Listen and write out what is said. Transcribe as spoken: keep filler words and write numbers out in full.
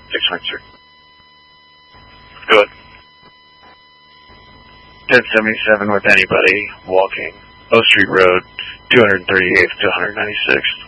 six one, sir. Go ahead. ten seventy-seven with anybody walking O Street Road, two thirty-eighth to one ninety-sixth.